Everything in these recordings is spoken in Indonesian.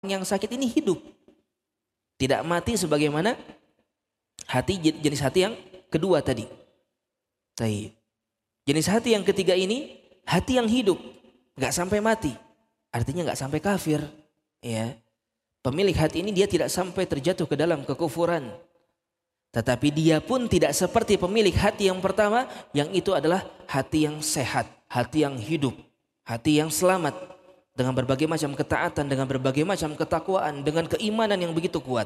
yang sakit ini hidup, tidak mati sebagaimana hati jenis hati yang kedua tadi. Taib. Jenis hati yang ketiga ini hati yang hidup, nggak sampai mati, artinya nggak sampai kafir. Ya, pemilik hati ini dia tidak sampai terjatuh ke dalam kekufuran, tetapi dia pun tidak seperti pemilik hati yang pertama, yang itu adalah hati yang sehat, hati yang hidup, hati yang selamat dengan berbagai macam ketaatan, dengan berbagai macam ketakwaan, dengan keimanan yang begitu kuat.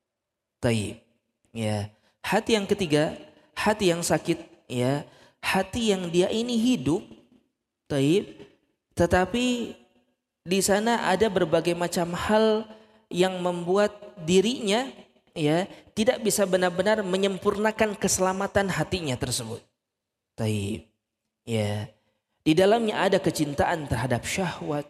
Taib. Ya, hati yang ketiga, hati yang sakit, ya, hati yang dia ini hidup, taib, tetapi di sana ada berbagai macam hal yang membuat dirinya, ya, tidak bisa benar-benar menyempurnakan keselamatan hatinya tersebut. Taib. Ya, di dalamnya ada kecintaan terhadap syahwat,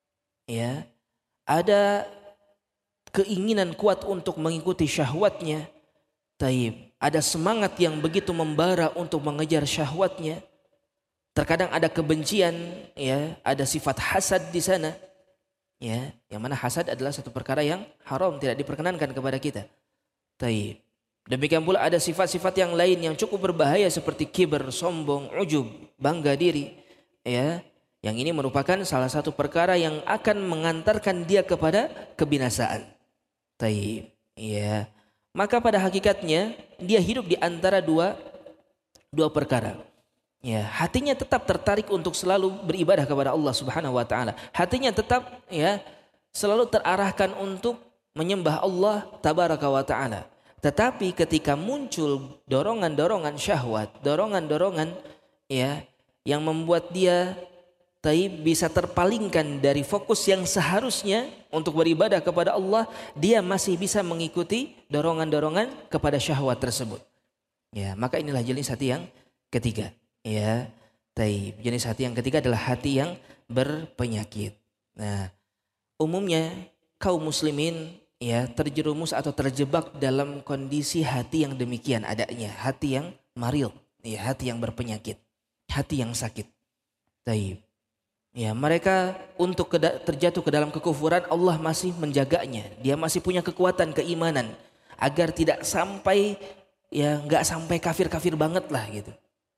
ya, ada keinginan kuat untuk mengikuti syahwatnya. Taib. Ada semangat yang begitu membara untuk mengejar syahwatnya. Terkadang ada kebencian, ya, ada sifat hasad di sana. Ya, yang mana hasad adalah satu perkara yang haram, tidak diperkenankan kepada kita. Taib. Demikian pula ada sifat-sifat yang lain yang cukup berbahaya seperti kibir, sombong, ujub, bangga diri, ya. Yang ini merupakan salah satu perkara yang akan mengantarkan dia kepada kebinasaan. Taib. Ya. Maka pada hakikatnya dia hidup di antara dua perkara. Ya, hatinya tetap tertarik untuk selalu beribadah kepada Allah Subhanahu wa taala. Hatinya tetap, ya, selalu terarahkan untuk menyembah Allah tabaraka wa taala. Tetapi ketika muncul dorongan-dorongan syahwat, dorongan-dorongan, ya, yang membuat dia bisa terpalingkan dari fokus yang seharusnya untuk beribadah kepada Allah, dia masih bisa mengikuti dorongan-dorongan kepada syahwat tersebut. Ya, maka inilah jenis hati yang ketiga. Ya, jenis hati yang ketiga adalah hati yang berpenyakit. Nah, umumnya kaum muslimin, ya, terjerumus atau terjebak dalam kondisi hati yang demikian adanya, hati yang maril, ya, hati yang berpenyakit, hati yang sakit. Taib. Ya, mereka untuk terjatuh ke dalam kekufuran, Allah masih menjaganya. Dia masih punya kekuatan keimanan agar tidak sampai, ya, nggak sampai kafir-kafir banget lah gitu.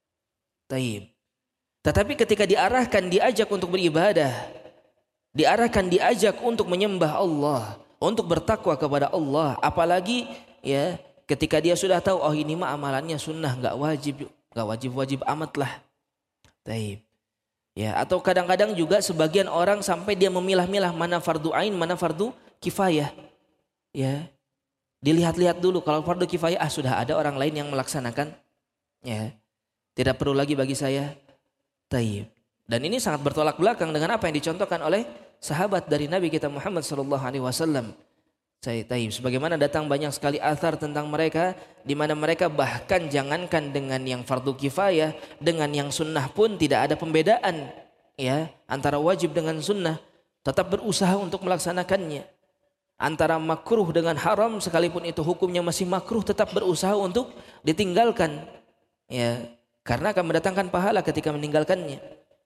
Taib. Tetapi ketika diarahkan, diajak untuk beribadah, diarahkan, diajak untuk menyembah Allah, untuk bertakwa kepada Allah, apalagi, ya, ketika dia sudah tahu, oh ini mah amalannya sunnah, nggak wajib amat lah. Taib. Ya, atau kadang-kadang juga sebagian orang sampai dia memilah-milah mana fardu ain, mana fardu kifayah. Ya, dilihat-lihat dulu, kalau fardu kifayah, sudah ada orang lain yang melaksanakan. Ya, tidak perlu lagi bagi saya. Taib. Dan ini sangat bertolak belakang dengan apa yang dicontohkan oleh sahabat dari Nabi kita Muhammad SAW. Taib. Sebagaimana datang banyak sekali athar tentang mereka, di mana mereka bahkan jangankan dengan yang fardu kifayah, dengan yang sunnah pun tidak ada pembedaan, ya, antara wajib dengan sunnah, tetap berusaha untuk melaksanakannya. Antara makruh dengan haram, sekalipun itu hukumnya masih makruh, tetap berusaha untuk ditinggalkan, ya, karena akan mendatangkan pahala ketika meninggalkannya.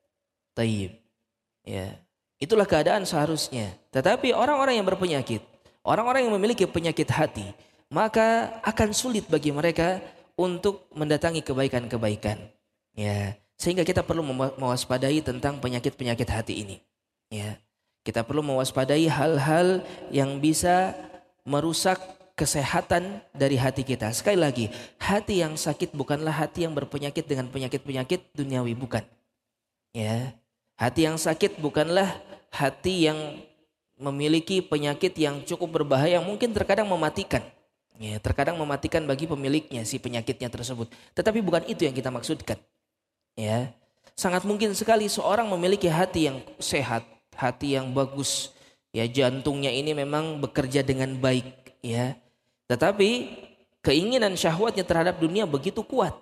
Taib. Ya, itulah keadaan seharusnya. Tetapi orang-orang yang berpenyakit, orang-orang yang memiliki penyakit hati, maka akan sulit bagi mereka untuk mendatangi kebaikan-kebaikan. Ya, sehingga kita perlu mewaspadai tentang penyakit-penyakit hati ini. Ya, kita perlu mewaspadai hal-hal yang bisa merusak kesehatan dari hati kita. Sekali lagi, hati yang sakit bukanlah hati yang berpenyakit dengan penyakit-penyakit duniawi, bukan. Ya, hati yang sakit bukanlah hati yang memiliki penyakit yang cukup berbahaya, mungkin terkadang mematikan. Ya, terkadang mematikan bagi pemiliknya, si penyakitnya tersebut. Tetapi bukan itu yang kita maksudkan. Ya, sangat mungkin sekali seorang memiliki hati yang sehat, hati yang bagus. Ya, jantungnya ini memang bekerja dengan baik. Ya, tetapi keinginan syahwatnya terhadap dunia begitu kuat.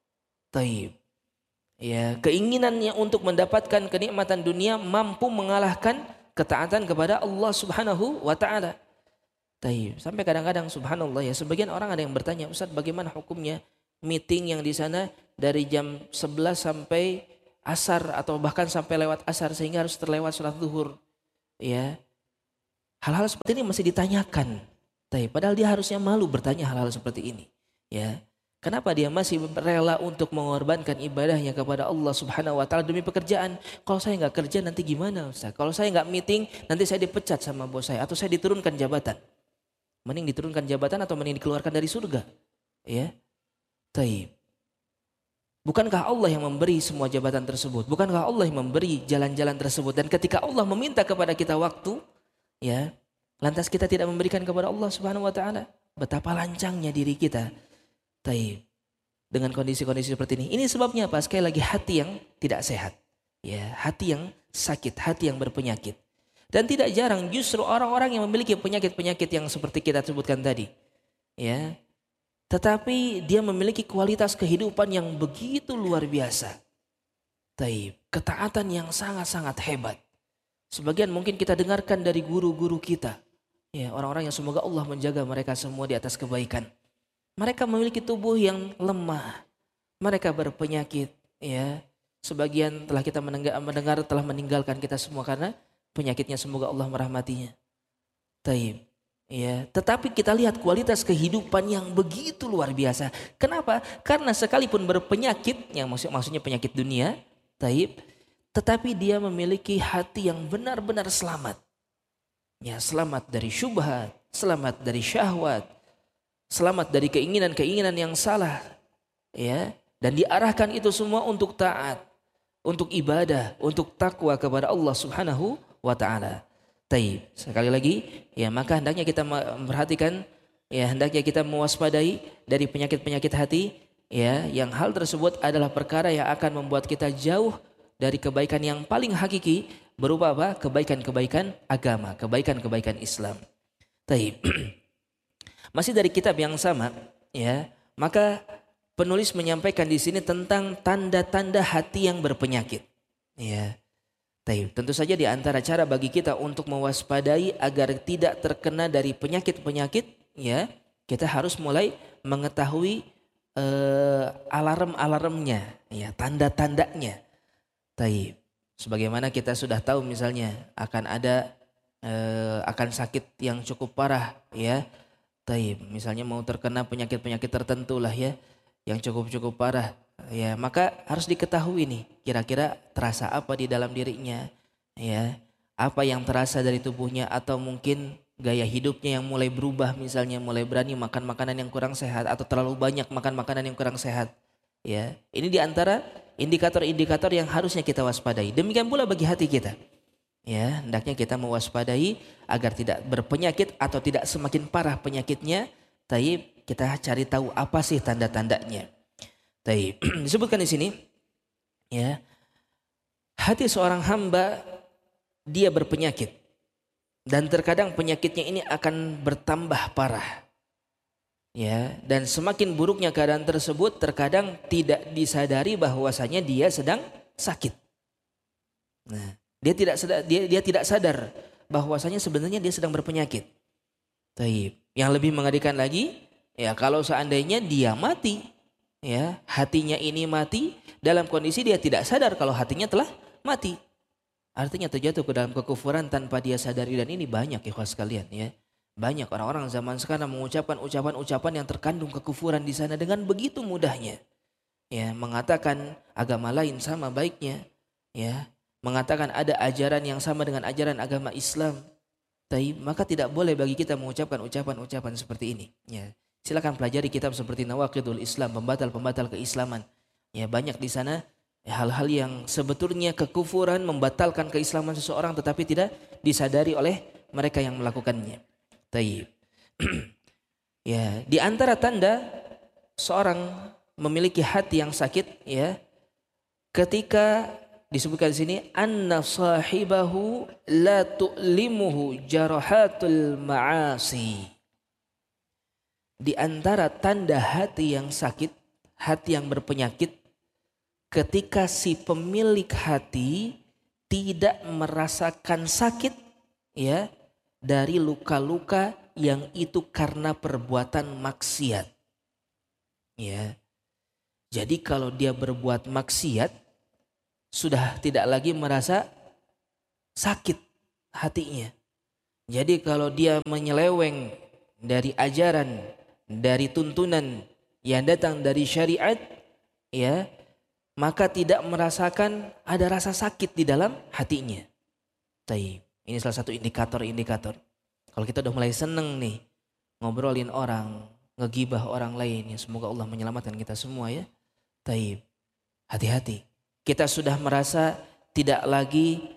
Taib. Ya, keinginannya untuk mendapatkan kenikmatan dunia mampu mengalahkan ketaatan kepada Allah Subhanahu wa taala. Taib. Sampai kadang-kadang subhanallah, ya, sebagian orang ada yang bertanya, Ustaz, bagaimana hukumnya meeting yang di sana dari jam 11 sampai asar atau bahkan sampai lewat asar sehingga harus terlewat sholat zuhur. Ya. Hal-hal seperti ini masih ditanyakan. Padahal dia harusnya malu bertanya hal-hal seperti ini. Ya, kenapa dia masih rela untuk mengorbankan ibadahnya kepada Allah Subhanahu wa taala demi pekerjaan? Kalau saya nggak kerja nanti gimana, Ustaz? Kalau saya nggak meeting nanti saya dipecat sama bos saya atau saya diturunkan jabatan. Mending diturunkan jabatan atau mending dikeluarkan dari surga. Ya. Taib. Bukankah Allah yang memberi semua jabatan tersebut? Bukankah Allah yang memberi jalan-jalan tersebut? Dan ketika Allah meminta kepada kita waktu, ya, lantas kita tidak memberikan kepada Allah Subhanahu wa taala. Betapa lancangnya diri kita. Taib. Dengan kondisi-kondisi seperti ini. Ini sebabnya apa? Sekali lagi hati yang tidak sehat. Ya, hati yang sakit, hati yang berpenyakit. Dan tidak jarang justru orang-orang yang memiliki penyakit-penyakit yang seperti kita sebutkan tadi. Ya. Tetapi dia memiliki kualitas kehidupan yang begitu luar biasa. Taib. Ketaatan yang sangat-sangat hebat. Sebagian mungkin kita dengarkan dari guru-guru kita. Ya, orang-orang yang semoga Allah menjaga mereka semua di atas kebaikan. Mereka memiliki tubuh yang lemah. Mereka berpenyakit. Ya, sebagian telah kita mendengar telah meninggalkan kita semua karena penyakitnya, semoga Allah merahmatinya. Taib. Ya, tetapi kita lihat kualitas kehidupan yang begitu luar biasa. Kenapa? Karena sekalipun berpenyakit, yang maksudnya penyakit dunia, taib, tetapi dia memiliki hati yang benar-benar selamat. Ya, selamat dari syubhat, selamat dari syahwat, selamat dari keinginan-keinginan yang salah. Ya, dan diarahkan itu semua untuk taat, untuk ibadah, untuk takwa kepada Allah Subhanahu wa taala. Taib. Sekali lagi, ya, maka hendaknya kita memperhatikan, ya, hendaknya kita mewaspadai dari penyakit-penyakit hati, ya, yang hal tersebut adalah perkara yang akan membuat kita jauh dari kebaikan yang paling hakiki, berupa apa? Kebaikan-kebaikan agama, kebaikan-kebaikan Islam. Taib. Masih dari kitab yang sama, ya, maka penulis menyampaikan di sini tentang tanda-tanda hati yang berpenyakit. Ya. Taib. Tentu saja di antara cara bagi kita untuk mewaspadai agar tidak terkena dari penyakit-penyakit, ya, kita harus mulai mengetahui alarm-alarmnya, ya, tanda-tandanya. Taib. Sebagaimana kita sudah tahu misalnya akan ada akan sakit yang cukup parah, ya. Taib. Misalnya mau terkena penyakit-penyakit tertentu lah, ya, yang cukup parah. Ya, maka harus diketahui nih, kira-kira terasa apa di dalam dirinya, ya, apa yang terasa dari tubuhnya, atau mungkin gaya hidupnya yang mulai berubah, misalnya mulai berani makan makanan yang kurang sehat atau terlalu banyak makan makanan yang kurang sehat, ya. Ini diantara indikator-indikator yang harusnya kita waspadai. Demikian pula bagi hati kita, ya, hendaknya kita mewaspadai agar tidak berpenyakit atau tidak semakin parah penyakitnya. Taib, kita cari tahu apa sih tanda-tandanya. Taib. Disebutkan di sini, ya, hati seorang hamba dia berpenyakit dan terkadang penyakitnya ini akan bertambah parah, ya, dan semakin buruknya keadaan tersebut terkadang tidak disadari bahwasanya dia sedang sakit. Nah, dia tidak sadar bahwasanya sebenarnya dia sedang berpenyakit. Taib. Yang lebih mengerikan lagi, ya, kalau seandainya dia mati. Ya, hatinya ini mati dalam kondisi dia tidak sadar kalau hatinya telah mati. Artinya terjatuh ke dalam kekufuran tanpa dia sadari, dan ini banyak ikhwas sekalian, ya. Banyak orang-orang zaman sekarang mengucapkan ucapan-ucapan yang terkandung kekufuran di sana dengan begitu mudahnya. Ya, mengatakan agama lain sama baiknya, ya. Mengatakan ada ajaran yang sama dengan ajaran agama Islam. Maka tidak boleh bagi kita mengucapkan ucapan-ucapan seperti ini, ya. Silakan pelajari kitab seperti Nawaqidul Islam, pembatal-pembatal keislaman. Ya, banyak di sana hal-hal yang sebetulnya kekufuran, membatalkan keislaman seseorang, tetapi tidak disadari oleh mereka yang melakukannya. Taib. Ya, di antara tanda seorang memiliki hati yang sakit, ya, ketika disebutkan di sini anna sahibahu la tu'limuhu jarahatul ma'asi. Di antara tanda hati yang sakit, hati yang berpenyakit, ketika si pemilik hati tidak merasakan sakit, ya, dari luka-luka yang itu karena perbuatan maksiat. Ya. Jadi kalau dia berbuat maksiat, sudah tidak lagi merasa sakit hatinya. Jadi kalau dia menyeleweng dari ajaran, dari tuntunan yang datang dari syariat, ya, maka tidak merasakan ada rasa sakit di dalam hatinya. Taib. Ini salah satu indikator-indikator. Kalau kita udah mulai seneng nih ngobrolin orang, ngegibah orang lain, ya semoga Allah menyelamatkan kita semua ya. Taib. Hati-hati. Kita sudah merasa tidak lagi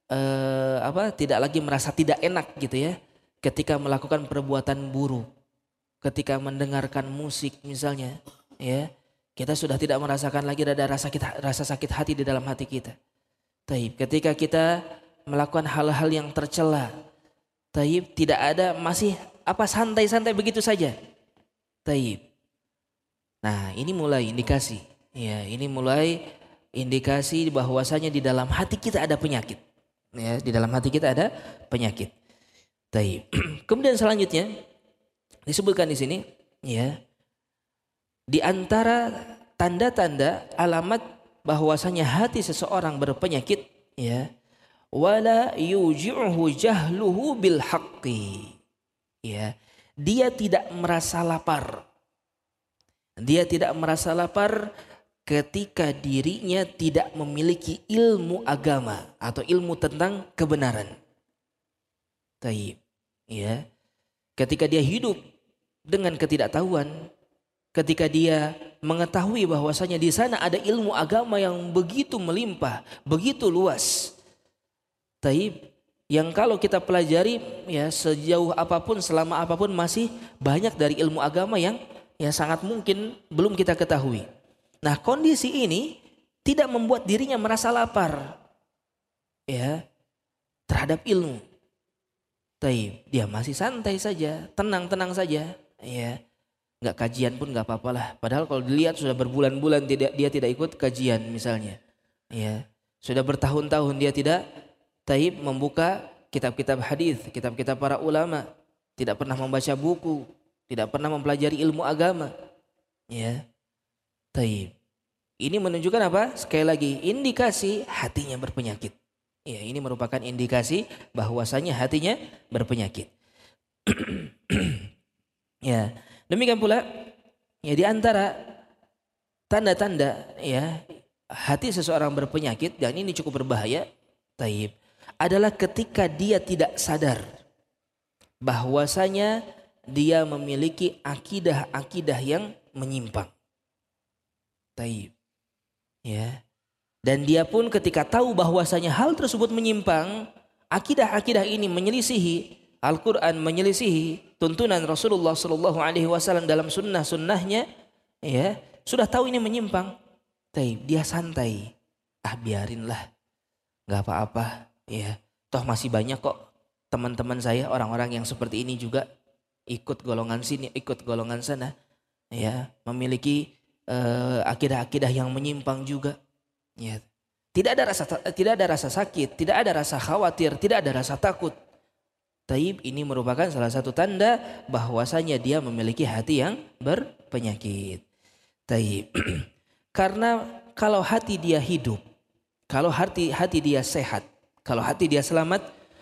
tidak lagi merasa tidak enak gitu ya ketika melakukan perbuatan buruk, ketika mendengarkan musik misalnya, ya kita sudah tidak merasakan lagi ada rasa sakit hati di dalam hati kita. Taib. Ketika kita melakukan hal-hal yang tercela, taib, tidak ada, masih santai-santai begitu saja. Taib. Nah, ini mulai indikasi. Ya, ini mulai indikasi bahwasanya di dalam hati kita ada penyakit. Ya, di dalam hati kita ada penyakit. Taib. Kemudian selanjutnya disebutkan di sini, ya, di antara tanda-tanda alamat bahwasanya hati seseorang berpenyakit, ya, wala yuji'uhu jahluhu bil haqqi. Ya, dia tidak merasa lapar. Dia tidak merasa lapar ketika dirinya tidak memiliki ilmu agama atau ilmu tentang kebenaran. Taib. Ya. Ketika dia hidup dengan ketidaktahuan, ketika dia mengetahui bahwasanya di sana ada ilmu agama yang begitu melimpah, begitu luas. Taib, yang kalau kita pelajari ya sejauh apapun, selama apapun masih banyak dari ilmu agama yang sangat mungkin belum kita ketahui. Nah, kondisi ini tidak membuat dirinya merasa lapar ya terhadap ilmu. Taib, dia masih santai saja, tenang-tenang saja, ya. Enggak kajian pun enggak apa-apalah. Padahal kalau dilihat sudah berbulan-bulan dia tidak ikut kajian misalnya. Ya. Sudah bertahun-tahun dia tidak taib membuka kitab-kitab hadis, kitab-kitab para ulama, tidak pernah membaca buku, tidak pernah mempelajari ilmu agama. Ya. Taib. Ini menunjukkan apa? Sekali lagi indikasi hatinya berpenyakit. Ya, ini merupakan indikasi bahwasanya hatinya berpenyakit. Ya, demikian pula ya di antara tanda-tanda ya hati seseorang berpenyakit, dan ini cukup berbahaya, taib, adalah ketika dia tidak sadar bahwasanya dia memiliki akidah-akidah yang menyimpang. Taib. Ya. Dan dia pun ketika tahu bahwasanya hal tersebut menyimpang, akidah-akidah ini menyelisihi Al-Quran, menyelisihi tuntunan Rasulullah SAW dalam sunnah-sunnahnya, ya, sudah tahu ini menyimpang. Taib, dia santai. Biarinlah, nggak apa-apa. Ya, toh masih banyak kok teman-teman saya orang-orang yang seperti ini juga ikut golongan sini, ikut golongan sana, ya, memiliki akidah-akidah yang menyimpang juga. Ya. Tidak ada rasa sakit, tidak ada rasa khawatir, tidak ada rasa takut. Taib, ini merupakan salah satu tanda bahwasanya dia memiliki hati yang berpenyakit. Taib. Karena kalau hati dia hidup, kalau hati dia sehat, kalau hati dia selamat,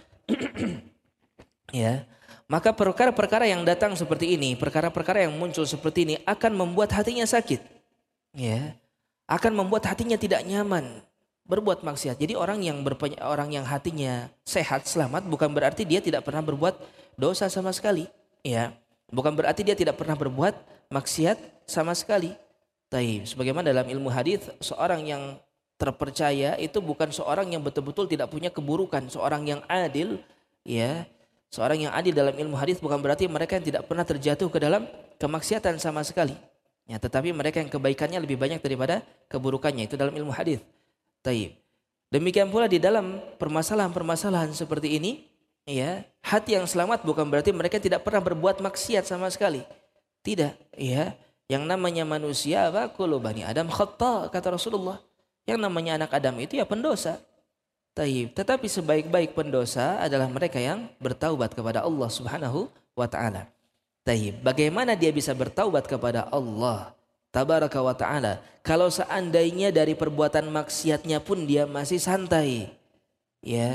ya, maka perkara-perkara yang datang seperti ini, perkara-perkara yang muncul seperti ini akan membuat hatinya sakit. Ya, akan membuat hatinya tidak nyaman berbuat maksiat. Jadi orang yang hatinya sehat, selamat, bukan berarti dia tidak pernah berbuat dosa sama sekali. Ya, bukan berarti dia tidak pernah berbuat maksiat sama sekali. Taib. Sebagaimana dalam ilmu hadis, seorang yang terpercaya itu bukan seorang yang betul-betul tidak punya keburukan, seorang yang adil, ya. Seorang yang adil dalam ilmu hadis bukan berarti mereka yang tidak pernah terjatuh ke dalam kemaksiatan sama sekali. Ya, tetapi mereka yang kebaikannya lebih banyak daripada keburukannya, itu dalam ilmu hadis. Taib. Demikian pula di dalam permasalahan-permasalahan seperti ini, ya, hati yang selamat bukan berarti mereka tidak pernah berbuat maksiat sama sekali. Tidak, ya. Yang namanya manusia, kullu bani Adam khata', kata Rasulullah. Yang namanya anak Adam itu ya pendosa. Taib. Tetapi sebaik-baik pendosa adalah mereka yang bertaubat kepada Allah Subhanahu wa taala. Taib. Bagaimana dia bisa bertaubat kepada Allah Tabaraka wa taala kalau seandainya dari perbuatan maksiatnya pun dia masih santai? Ya.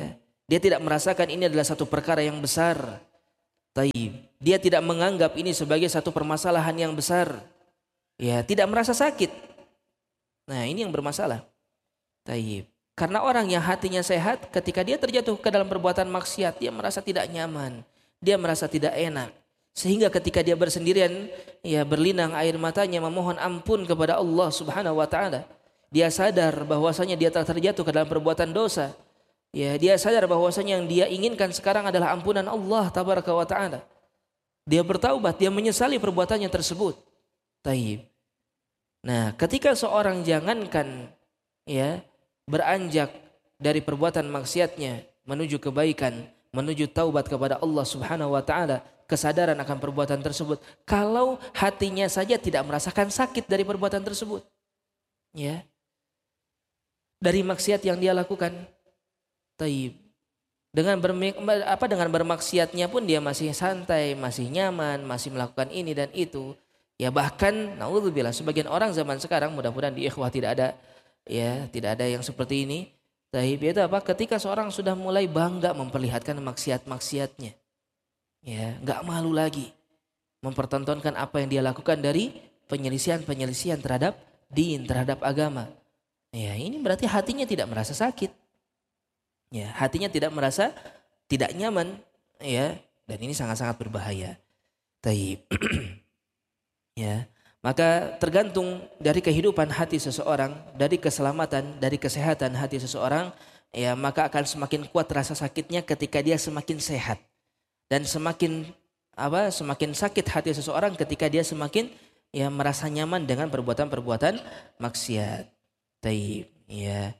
Dia tidak merasakan ini adalah satu perkara yang besar. Taib. Dia tidak menganggap ini sebagai satu permasalahan yang besar. Ya, tidak merasa sakit. Nah, ini yang bermasalah. Taib. Karena orang yang hatinya sehat, ketika dia terjatuh ke dalam perbuatan maksiat, dia merasa tidak nyaman, dia merasa tidak enak. Sehingga ketika dia bersendirian, ya berlinang air matanya memohon ampun kepada Allah Subhanahu wa taala. Dia sadar bahwasanya dia telah terjatuh ke dalam perbuatan dosa. Ya, dia sadar bahwasanya yang dia inginkan sekarang adalah ampunan Allah tabaraka wa taala. Dia bertaubat, dia menyesali perbuatannya tersebut. Taib. Nah, ketika seorang jangankan ya beranjak dari perbuatan maksiatnya menuju kebaikan, menuju taubat kepada Allah Subhanahu wa taala, kesadaran akan perbuatan tersebut, kalau hatinya saja tidak merasakan sakit dari perbuatan tersebut. Ya. Dari maksiat yang dia lakukan. Taib. Dengan bermaksiatnya pun dia masih santai, masih nyaman, masih melakukan ini dan itu. Ya bahkan naudzubillah sebagian orang zaman sekarang, mudah-mudahan di ikhwah tidak ada yang seperti ini. Taib itu apa? Ketika seorang sudah mulai bangga memperlihatkan maksiat-maksiatnya, ya nggak malu lagi mempertontonkan apa yang dia lakukan dari penyelisihan terhadap din, terhadap agama. Ya ini berarti hatinya tidak merasa sakit, ya hatinya tidak merasa tidak nyaman, ya dan ini sangat-sangat berbahaya. Taib. Ya. Maka tergantung dari kehidupan hati seseorang, dari keselamatan, dari kesehatan hati seseorang, ya maka akan semakin kuat rasa sakitnya ketika dia semakin sehat. Dan semakin sakit hati seseorang ketika dia semakin ya merasa nyaman dengan perbuatan-perbuatan maksiat. Taib, ya.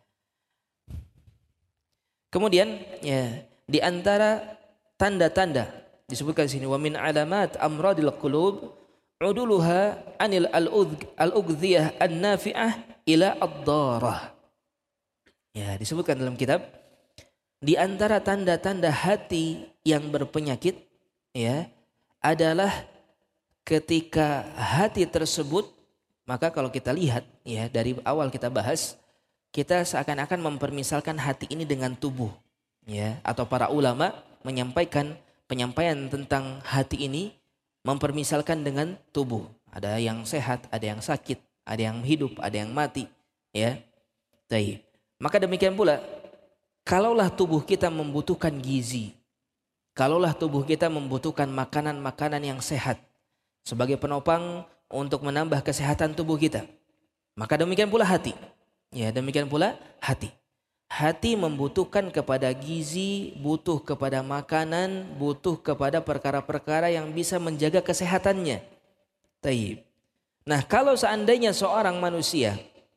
Kemudian ya di antara tanda-tanda disebutkan di sini wa min alamat amradil qulub uduluha anil al-ughdhiyah an-nafi'ah ila ad-darah. Ya, disebutkan dalam kitab di antara tanda-tanda hati yang berpenyakit ya adalah ketika hati tersebut, maka kalau kita lihat ya dari awal kita bahas, kita seakan-akan mempermisalkan hati ini dengan tubuh ya, atau para ulama penyampaian tentang hati ini mempermisalkan dengan tubuh. Ada yang sehat, ada yang sakit, ada yang hidup, ada yang mati. Ya, Taib. Maka demikian pula, kalaulah tubuh kita membutuhkan gizi, kalaulah tubuh kita membutuhkan makanan-makanan yang sehat sebagai penopang untuk menambah kesehatan tubuh kita, maka demikian pula hati. Ya, demikian pula hati. Hati membutuhkan kepada gizi, butuh kepada makanan, butuh kepada perkara-perkara yang bisa menjaga kesehatannya. Taib. Nah, kalau seandainya seorang manusia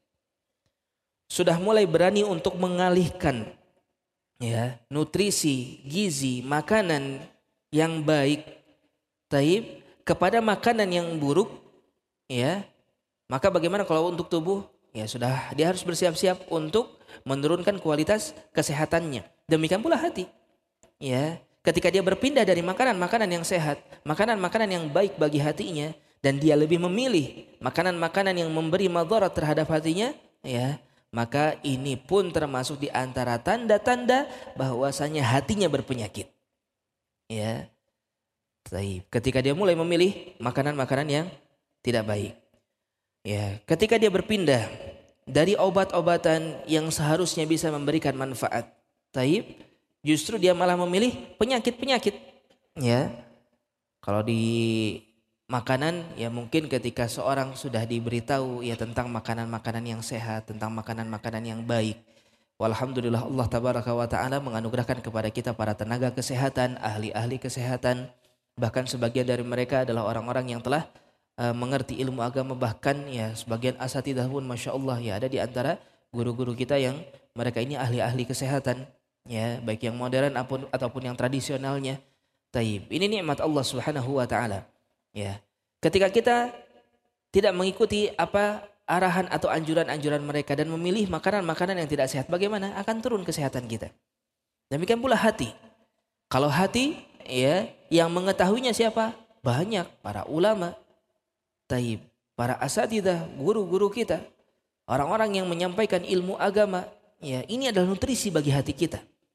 sudah mulai berani untuk mengalihkan ya, nutrisi, gizi, makanan yang baik, taib, kepada makanan yang buruk, ya, maka bagaimana kalau untuk tubuh? Ya sudah, dia harus bersiap-siap untuk menurunkan kualitas kesehatannya. Demikian pula hati. Ya, ketika dia berpindah dari makanan-makanan yang sehat, makanan-makanan yang baik bagi hatinya, dan dia lebih memilih makanan-makanan yang memberi madarat terhadap hatinya, ya, maka ini pun termasuk di antara tanda-tanda bahwasanya hatinya berpenyakit. Ya. Ketika dia mulai memilih makanan-makanan yang tidak baik. Ya, ketika dia berpindah dari obat-obatan yang seharusnya bisa memberikan manfaat, justru dia malah memilih penyakit-penyakit. Ya, kalau di makanan, ya mungkin ketika seorang sudah diberitahu ya tentang makanan-makanan yang sehat, tentang makanan-makanan yang baik, walhamdulillah Allah tabaraka wa ta'ala menganugerahkan kepada kita para tenaga kesehatan, ahli-ahli kesehatan, bahkan sebagian dari mereka adalah orang-orang yang telah mengerti ilmu agama, bahkan ya sebagian asatidzah pun masya Allah ya ada di antara guru-guru kita yang mereka ini ahli-ahli kesehatan, ya baik yang modern ataupun yang tradisionalnya. Taib. Ini nikmat Allah Subhanahu wa taala. Ya. Ketika kita tidak mengikuti apa arahan atau anjuran-anjuran mereka dan memilih makanan-makanan yang tidak sehat, bagaimana akan turun kesehatan kita. Demikian pula hati. Kalau hati ya yang mengetahuinya siapa? Banyak para ulama. Taib, para asatidzah, guru-guru kita, orang-orang yang menyampaikan ilmu agama, ya ini adalah nutrisi bagi hati kita.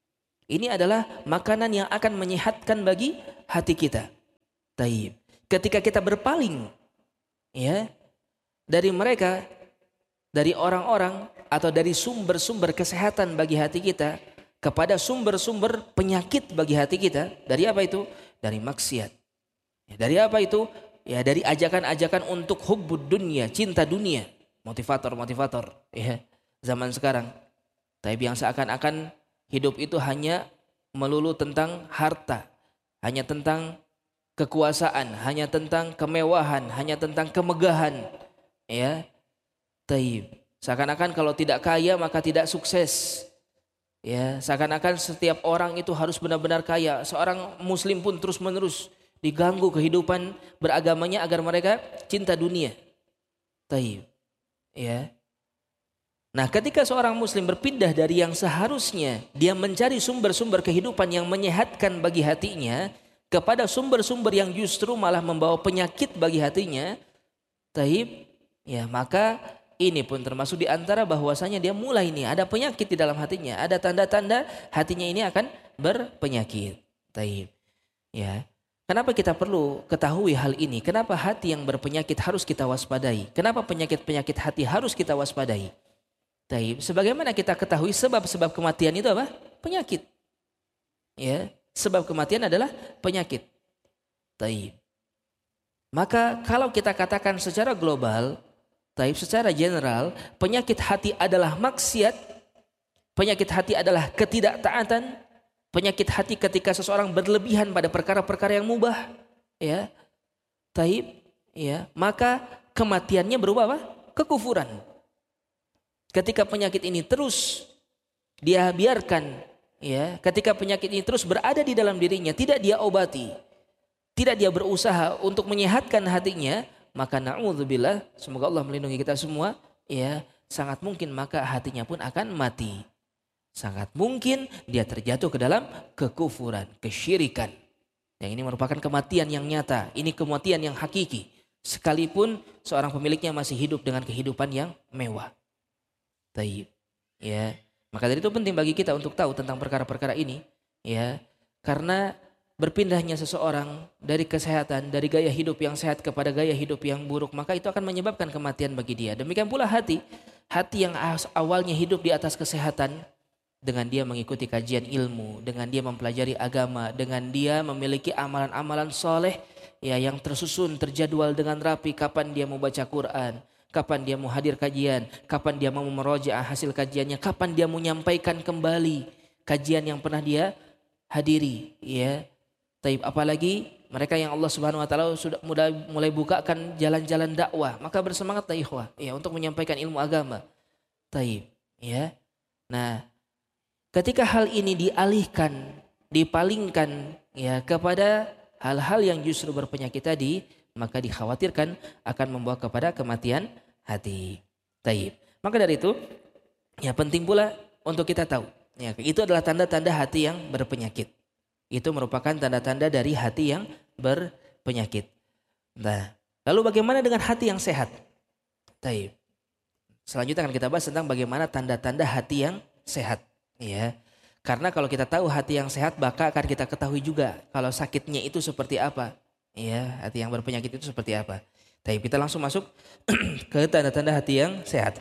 Ini adalah makanan yang akan menyehatkan bagi hati kita. Taib. Ketika kita berpaling ya dari mereka, dari orang-orang atau dari sumber-sumber kesehatan bagi hati kita kepada sumber-sumber penyakit bagi hati kita, dari apa itu? Dari maksiat. Ya, dari apa itu? Ya dari ajakan-ajakan untuk hubbud dunia, cinta dunia, motivator-motivator ya zaman sekarang. Tapi yang seakan-akan hidup itu hanya melulu tentang harta, hanya tentang kekuasaan, hanya tentang kemewahan, hanya tentang kemegahan. Ya, taib. Seakan-akan kalau tidak kaya maka tidak sukses. Ya, seakan-akan setiap orang itu harus benar-benar kaya. Seorang muslim pun terus-menerus diganggu kehidupan beragamanya agar mereka cinta dunia. Taib. Ya. Nah, ketika seorang muslim berpindah dari yang seharusnya dia mencari sumber-sumber kehidupan yang menyehatkan bagi hatinya kepada sumber-sumber yang justru malah membawa penyakit bagi hatinya, taib, ya maka ini pun termasuk di antara bahwasanya dia mulai nih ada penyakit di dalam hatinya, ada tanda-tanda hatinya ini akan berpenyakit. Taib. Ya. Kenapa kita perlu ketahui hal ini? Kenapa hati yang berpenyakit harus kita waspadai? Kenapa penyakit-penyakit hati harus kita waspadai? Taib. Sebagaimana kita ketahui sebab-sebab kematian itu apa? Penyakit. Ya, sebab kematian adalah penyakit. Taib. Maka kalau kita katakan secara global, taib, secara general, penyakit hati adalah maksiat, penyakit hati adalah ketidaktaatan, penyakit hati ketika seseorang berlebihan pada perkara-perkara yang mubah, ya. Taib, ya, maka kematiannya berupa apa? Kekufuran. Ketika penyakit ini terus dia biarkan, ya, ketika penyakit ini terus berada di dalam dirinya, tidak dia obati, tidak dia berusaha untuk menyehatkan hatinya, maka na'udzubillah, semoga Allah melindungi kita semua, ya, sangat mungkin maka hatinya pun akan mati. Sangat mungkin dia terjatuh ke dalam kekufuran, kesyirikan. Yang ini merupakan kematian yang nyata, ini kematian yang hakiki. Sekalipun seorang pemiliknya masih hidup dengan kehidupan yang mewah. Taib. Ya, maka dari itu penting bagi kita untuk tahu tentang perkara-perkara ini, ya, karena berpindahnya seseorang dari kesehatan, dari gaya hidup yang sehat kepada gaya hidup yang buruk, maka itu akan menyebabkan kematian bagi dia. Demikian pula hati yang awalnya hidup di atas kesehatan, dengan dia mengikuti kajian ilmu, dengan dia mempelajari agama, dengan dia memiliki amalan-amalan soleh, ya, yang tersusun, terjadwal dengan rapi, kapan dia mau baca Quran, kapan dia mau hadir kajian, kapan dia mau merojaah hasil kajiannya, kapan dia mau menyampaikan kembali kajian yang pernah dia hadiri, ya. Taib, apalagi mereka yang Allah Subhanahu wa taala sudah mulai bukakan jalan-jalan dakwah, maka bersemangatlah ikhwah, ya, untuk menyampaikan ilmu agama. Taib, ya. Nah, ketika hal ini dialihkan, dipalingkan, ya, kepada hal-hal yang justru berpenyakit tadi, maka dikhawatirkan akan membawa kepada kematian hati. Taib. Maka dari itu, ya, penting pula untuk kita tahu, ya, itu adalah tanda-tanda hati yang berpenyakit. Itu merupakan tanda-tanda dari hati yang berpenyakit. Nah, lalu bagaimana dengan hati yang sehat? Taib. Selanjutnya akan kita bahas tentang bagaimana tanda-tanda hati yang sehat. Ya, karena kalau kita tahu hati yang sehat, maka akan kita ketahui juga kalau sakitnya itu seperti apa. Ya, hati yang berpenyakit itu seperti apa. Tapi kita langsung masuk ke tanda-tanda hati yang sehat.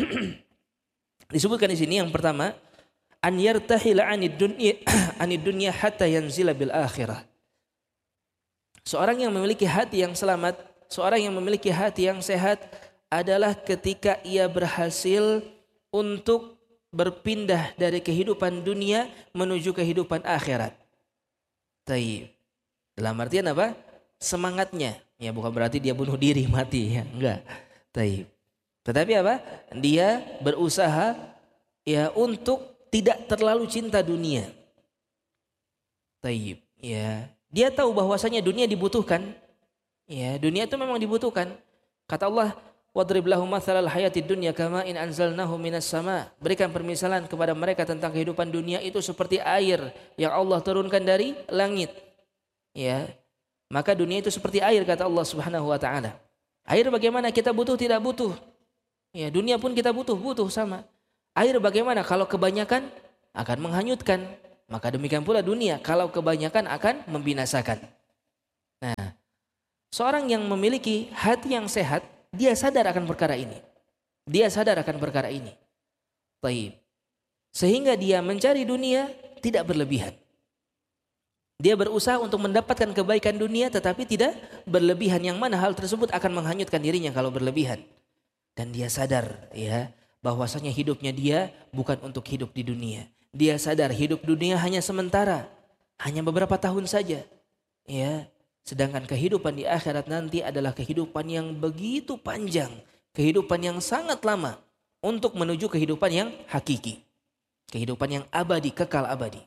Disebutkan di sini yang pertama, an yartahila anid dunya hatta yanzila bil akhirah. Seorang yang memiliki hati yang selamat, seorang yang memiliki hati yang sehat adalah ketika ia berhasil untuk berpindah dari kehidupan dunia menuju kehidupan akhirat. Taib. Dalam artian apa? Semangatnya. Ya, bukan berarti dia bunuh diri mati, ya, enggak. Taib. Tetapi apa? Dia berusaha, ya, untuk tidak terlalu cinta dunia. Taib. Ya, dia tahu bahwasanya dunia dibutuhkan. Ya, dunia itu memang dibutuhkan. Kata Allah, wadrib lahum mathalal hayatid dunya kama in anzalnahu minas sama. Berikan permisalan kepada mereka tentang kehidupan dunia itu seperti air yang Allah turunkan dari langit. Ya. Maka dunia itu seperti air, kata Allah Subhanahu wa taala. Air bagaimana? Kita butuh tidak butuh? Ya, dunia pun kita butuh sama. Air bagaimana? Kalau kebanyakan akan menghanyutkan. Maka demikian pula dunia, kalau kebanyakan akan membinasakan. Nah, seorang yang memiliki hati yang sehat, dia sadar akan perkara ini. Dia sadar akan perkara ini. Baik. Sehingga dia mencari dunia tidak berlebihan. Dia berusaha untuk mendapatkan kebaikan dunia tetapi tidak berlebihan, yang mana hal tersebut akan menghanyutkan dirinya kalau berlebihan. Dan dia sadar ya bahwasanya hidupnya dia bukan untuk hidup di dunia. Dia sadar hidup dunia hanya sementara, hanya beberapa tahun saja. Ya, sedangkan kehidupan di akhirat nanti adalah kehidupan yang begitu panjang, kehidupan yang sangat lama untuk menuju kehidupan yang hakiki, kehidupan yang abadi, kekal abadi.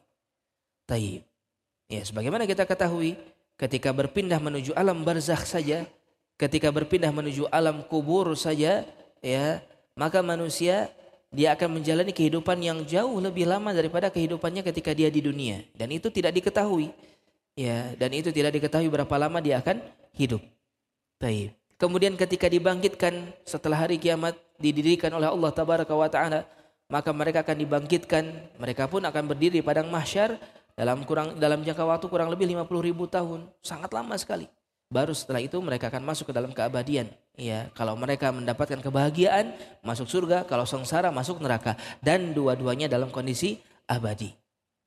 Taib. Ya, sebagaimana kita ketahui, ketika berpindah menuju alam barzakh saja, ketika berpindah menuju alam kubur saja, ya, maka manusia dia akan menjalani kehidupan yang jauh lebih lama daripada kehidupannya ketika dia di dunia, dan itu tidak diketahui. Ya, dan itu tidak diketahui berapa lama dia akan hidup. Baik. Kemudian ketika dibangkitkan setelah hari kiamat, didirikan oleh Allah Tabaraka wa Ta'ala, maka mereka akan dibangkitkan, mereka pun akan berdiri di padang mahsyar dalam jangka waktu kurang lebih 50.000 tahun, sangat lama sekali. Baru setelah itu mereka akan masuk ke dalam keabadian. Ya, kalau mereka mendapatkan kebahagiaan, masuk surga, kalau sengsara masuk neraka, dan dua-duanya dalam kondisi abadi.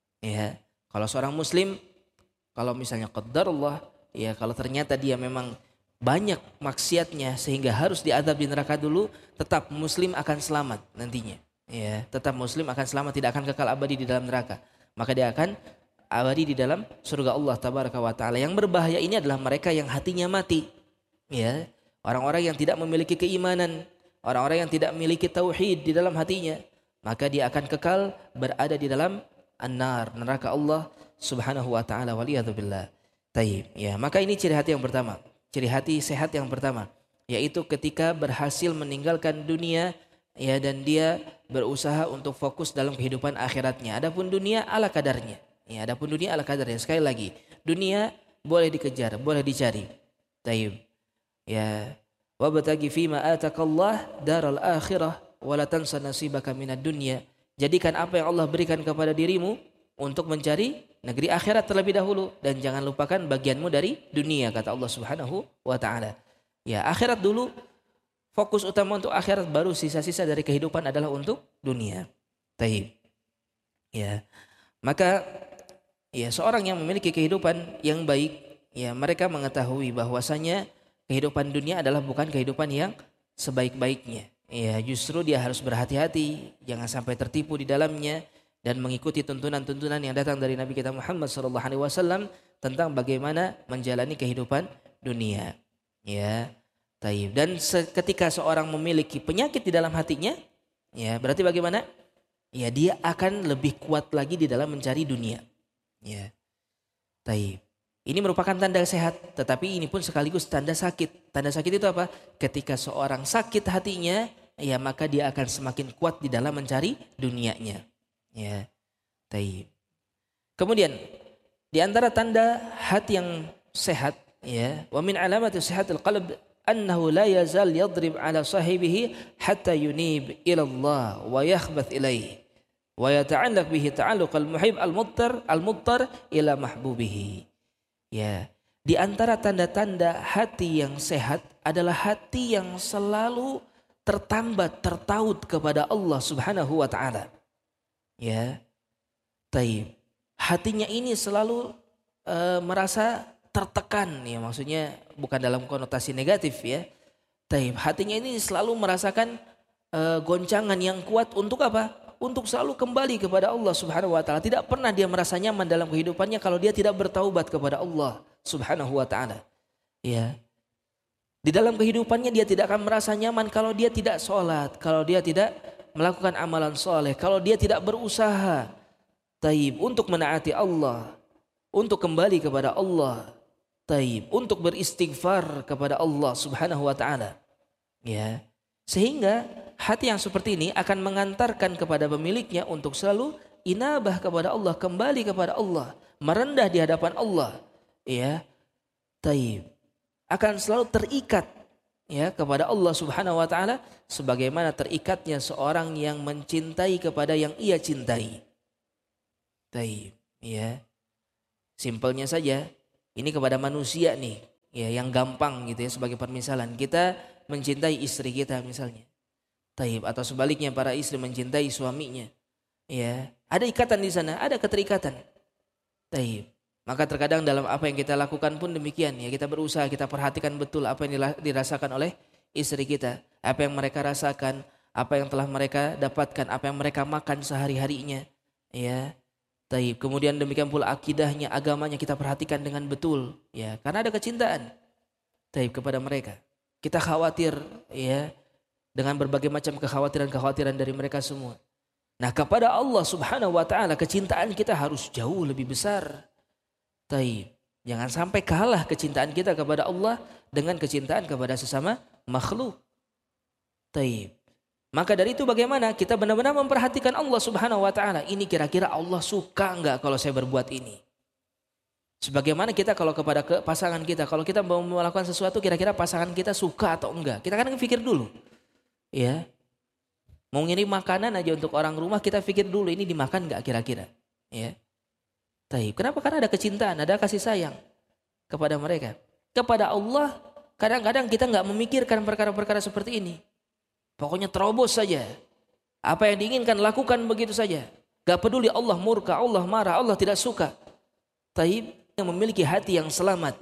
Ya, kalau seorang muslim, kalau misalnya qadarullah, ya kalau ternyata dia memang banyak maksiatnya sehingga harus diazab di neraka dulu, tetap muslim akan selamat nantinya. Ya, tetap muslim akan selamat, tidak akan kekal abadi di dalam neraka. Maka dia akan abadi di dalam surga Allah Tabaraka wa Ta'ala. Yang berbahaya ini adalah mereka yang hatinya mati. Ya, orang-orang yang tidak memiliki keimanan, orang-orang yang tidak memiliki tauhid di dalam hatinya, maka dia akan kekal berada di dalam an-nar, neraka Allah Subhanahu wa Ta'ala, waliyadzubillah. Taib. Ya, maka ini ciri hati yang pertama, ciri hati sehat yang pertama, yaitu ketika berhasil meninggalkan dunia, ya, dan dia berusaha untuk fokus dalam kehidupan akhiratnya. Adapun dunia ala kadarnya. Ya, adapun dunia ala kadarnya. Sekali lagi, dunia boleh dikejar, boleh dicari. Taib. Ya, wabtaghi fima atakallah daral akhirah wa la tansa nasibaka minad dunya. Jadikan apa yang Allah berikan kepada dirimu untuk mencari negeri akhirat terlebih dahulu, dan jangan lupakan bagianmu dari dunia, kata Allah Subhanahu wa Ta'ala. Ya, akhirat dulu, fokus utama untuk akhirat, baru sisa-sisa dari kehidupan adalah untuk dunia. Taib. Ya. Maka ya seorang yang memiliki kehidupan yang baik, ya mereka mengetahui bahwasanya kehidupan dunia adalah bukan kehidupan yang sebaik-baiknya. Ya, justru dia harus berhati-hati, jangan sampai tertipu di dalamnya dan mengikuti tuntunan-tuntunan yang datang dari Nabi kita Muhammad SAW tentang bagaimana menjalani kehidupan dunia. Ya. Taib. Dan ketika seorang memiliki penyakit di dalam hatinya, ya berarti bagaimana? Ya, dia akan lebih kuat lagi di dalam mencari dunia. Ya. Taib. Ini merupakan tanda sehat, tetapi ini pun sekaligus tanda sakit. Tanda sakit itu apa? Ketika seorang sakit hatinya, ya maka dia akan semakin kuat di dalam mencari dunianya. Ya. Taib. Kemudian di antara tanda hati yang sehat, ya, wa min alamati sihatil qalb annahu la yazal yadrib ala sahibihi hatta yunib ila Allah wa yakhbath ilaihi wa yata'allaq bihi ta'alluq al-muhib al-muttar ila mahbubihi. Ya, di antara tanda-tanda hati yang sehat adalah hati yang selalu tertambat, tertaut kepada Allah Subhanahu wa Ta'ala. Ya. Taib. Hatinya ini selalu merasa tertekan, ya maksudnya bukan dalam konotasi negatif ya. Taib, hatinya ini selalu merasakan goncangan yang kuat untuk apa? Untuk selalu kembali kepada Allah Subhanahu wa Ta'ala. Tidak pernah dia merasa nyaman dalam kehidupannya kalau dia tidak bertaubat kepada Allah Subhanahu wa Ta'ala. Ya. Di dalam kehidupannya dia tidak akan merasa nyaman kalau dia tidak sholat, kalau dia tidak melakukan amalan soleh, kalau dia tidak berusaha taib untuk menaati Allah, untuk kembali kepada Allah. Taib, untuk beristighfar kepada Allah Subhanahu wa Ta'ala. Ya. Sehingga hati yang seperti ini akan mengantarkan kepada pemiliknya untuk selalu inabah kepada Allah, kembali kepada Allah, merendah di hadapan Allah. Ya. Taib. Akan selalu terikat, ya, kepada Allah Subhanahu wa Ta'ala sebagaimana terikatnya seorang yang mencintai kepada yang ia cintai. Taib. Ya, simpelnya saja, ini kepada manusia nih, ya yang gampang gitu ya sebagai permisalan. Kita mencintai istri kita misalnya. Taib, atau sebaliknya para istri mencintai suaminya. Ya, ada ikatan di sana, ada keterikatan. Taib. Maka terkadang dalam apa yang kita lakukan pun demikian ya, kita berusaha, kita perhatikan betul apa yang dirasakan oleh istri kita, apa yang mereka rasakan, apa yang telah mereka dapatkan, apa yang mereka makan sehari-harinya. Ya. Taib. Kemudian demikian pula akidahnya, agamanya kita perhatikan dengan betul ya, karena ada kecintaan taib kepada mereka. Kita khawatir ya dengan berbagai macam kekhawatiran-kekhawatiran dari mereka semua. Nah, kepada Allah Subhanahu wa taala kecintaan kita harus jauh lebih besar. Taib. Jangan sampai kalah kecintaan kita kepada Allah dengan kecintaan kepada sesama makhluk. Taib. Maka dari itu bagaimana kita benar-benar memperhatikan Allah Subhanahu wa taala. Ini kira-kira Allah suka enggak kalau saya berbuat ini? Sebagaimana kita kalau kepada pasangan kita, kalau kita mau melakukan sesuatu kira-kira pasangan kita suka atau enggak? Kita kan pikir dulu. Ya. Mau ngirim makanan aja untuk orang rumah kita pikir dulu ini dimakan enggak kira-kira? Ya. Taib. Kenapa? Karena ada kecintaan, ada kasih sayang kepada mereka. Kepada Allah kadang-kadang kita enggak memikirkan perkara-perkara seperti ini. Pokoknya terobos saja. Apa yang diinginkan lakukan begitu saja. Gak peduli Allah murka, Allah marah, Allah tidak suka. Taib yang memiliki hati yang selamat.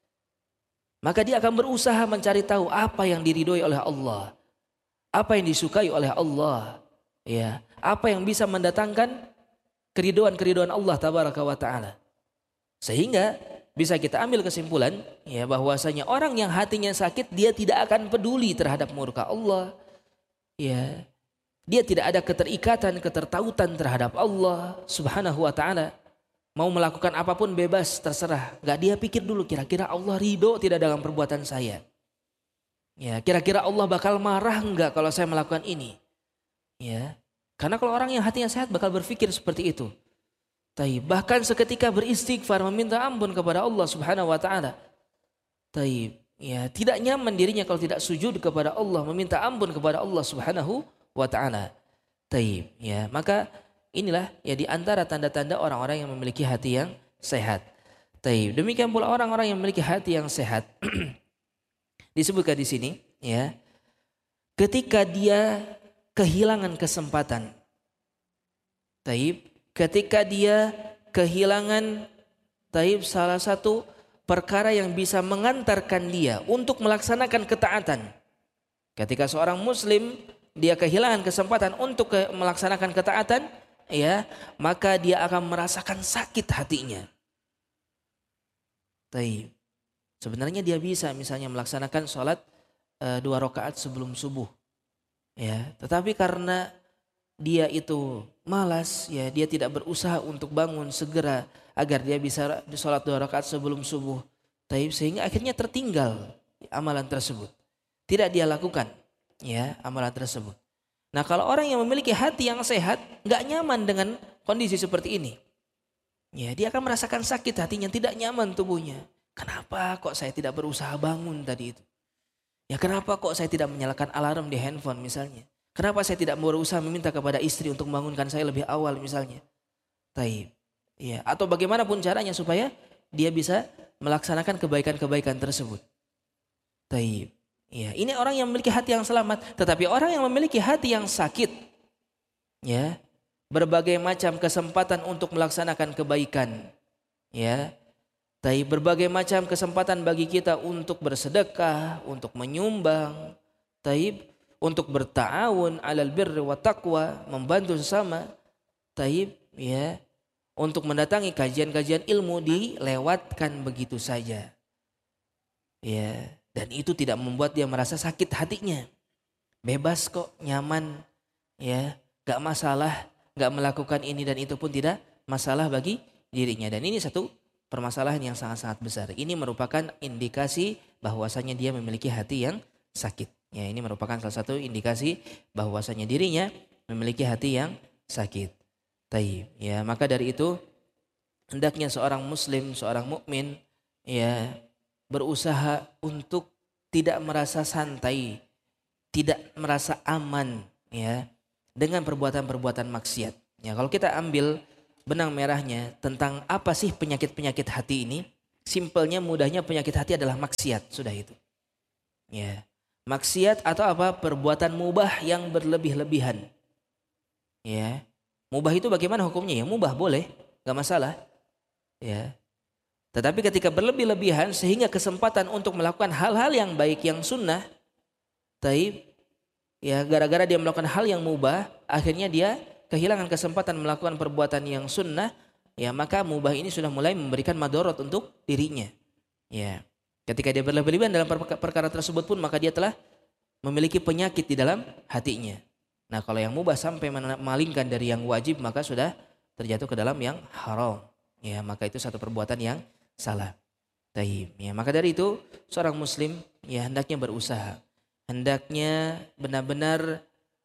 Maka dia akan berusaha mencari tahu apa yang diridhoi oleh Allah. Apa yang disukai oleh Allah. Ya, apa yang bisa mendatangkan keriduan Allah tabaraka wa ta'ala. Sehingga bisa kita ambil kesimpulan ya bahwasanya orang yang hatinya sakit dia tidak akan peduli terhadap murka Allah. Ya. Dia tidak ada keterikatan, ketertautan terhadap Allah Subhanahu wa taala. Mau melakukan apapun bebas terserah. Enggak dia pikir dulu kira-kira Allah ridho tidak dalam perbuatan saya. Ya, kira-kira Allah bakal marah enggak kalau saya melakukan ini? Ya. Karena kalau orang yang hatinya sehat bakal berpikir seperti itu. Taib. Bahkan seketika beristighfar meminta ampun kepada Allah Subhanahu wa taala. Taib. Ya, tidak nyaman dirinya kalau tidak sujud kepada Allah, meminta ampun kepada Allah Subhanahu wa taala. Taib. Ya, maka inilah ya di antara tanda-tanda orang-orang yang memiliki hati yang sehat. Taib. Demikian pula orang-orang yang memiliki hati yang sehat. Disebutkan di sini ya. Ketika dia kehilangan kesempatan. Taib, ketika dia kehilangan taib salah satu perkara yang bisa mengantarkan dia untuk melaksanakan ketaatan. Ketika seorang muslim dia kehilangan kesempatan untuk melaksanakan ketaatan, ya, maka dia akan merasakan sakit hatinya. Taib. Sebenarnya dia bisa misalnya melaksanakan sholat 2 rakaat sebelum subuh. Ya, tetapi karena dia itu malas, ya dia tidak berusaha untuk bangun segera agar dia bisa sholat 2 rakaat sebelum subuh. Taib, sehingga akhirnya tertinggal amalan tersebut. Tidak dia lakukan, ya amalan tersebut. Nah kalau orang yang memiliki hati yang sehat, nggak nyaman dengan kondisi seperti ini. Ya dia akan merasakan sakit hatinya, tidak nyaman tubuhnya. Kenapa kok saya tidak berusaha bangun tadi itu? Ya kenapa kok saya tidak menyalakan alarm di handphone misalnya? Kenapa saya tidak berusaha meminta kepada istri untuk membangunkan saya lebih awal misalnya? Taib. Ya, atau bagaimanapun caranya supaya dia bisa melaksanakan kebaikan-kebaikan tersebut. Taib. Ya, ini orang yang memiliki hati yang selamat. Tetapi orang yang memiliki hati yang sakit, ya, berbagai macam kesempatan untuk melaksanakan kebaikan, ya. Taib, berbagai macam kesempatan bagi kita untuk bersedekah, untuk menyumbang, taib, untuk berta'awun 'alal birri wa taqwa, membantu sesama, taib, ya, untuk mendatangi kajian-kajian ilmu dilewatkan begitu saja. Ya, dan itu tidak membuat dia merasa sakit hatinya. Bebas kok, nyaman, ya, gak masalah, gak melakukan ini dan itu pun tidak masalah bagi dirinya. Dan ini satu permasalahan yang sangat-sangat besar. Ini merupakan indikasi bahwasanya dia memiliki hati yang sakit. Ya, ini merupakan salah satu indikasi bahwasanya dirinya memiliki hati yang sakit. Taib. Ya, maka dari itu hendaknya seorang muslim, seorang mukmin, ya, berusaha untuk tidak merasa santai, tidak merasa aman, ya, dengan perbuatan-perbuatan maksiat. Ya, kalau kita ambil benang merahnya tentang apa sih penyakit-penyakit hati ini. Simpelnya, mudahnya, penyakit hati adalah maksiat, sudah itu. Ya, maksiat atau apa? Perbuatan mubah yang berlebih-lebihan. Ya, mubah itu bagaimana hukumnya? Ya mubah boleh, nggak masalah. Ya, tetapi ketika berlebih-lebihan sehingga kesempatan untuk melakukan hal-hal yang baik, yang sunnah, taib, ya gara-gara dia melakukan hal yang mubah, akhirnya dia kehilangan kesempatan melakukan perbuatan yang sunnah, ya maka mubah ini sudah mulai memberikan madorot untuk dirinya. Ya, ketika dia berlebih-lebihan dalam perkara tersebut pun, maka dia telah memiliki penyakit di dalam hatinya. Nah, kalau yang mubah sampai memalingkan dari yang wajib, maka sudah terjatuh ke dalam yang haram. Ya, maka itu satu perbuatan yang salah. Taib. Ya, maka dari itu seorang muslim ya hendaknya berusaha, hendaknya benar-benar